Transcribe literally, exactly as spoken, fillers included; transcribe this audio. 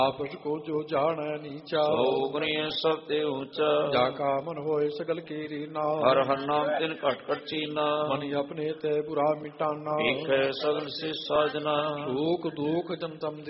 ਆਪਸ ਕੋ ਜੋ ਜਾਣੈ ਨੀਚਾ, ਸੋ ਗੁਣੀਐ ਸਭ ਤੇ ਊਚਾ। ਜਾ ਕਾ ਮਨ ਹੋਏ ਸਗਲ ਕੀਰੀ ਨਾ, ਹਰ ਹਰ ਨਾਮ ਤਿਨ ਘਟ ਘਟ ਚੀਨਾ। ਮਨ ਆਪਣੇ ਤੇ ਬੁਰਾ ਮਿਟਾਨਾ, ਏਕੈ ਸਗਲ ਸੇ ਸਾਜਨਾ। ਸੁਖ ਦੁਖ ਜਮ ਤਮ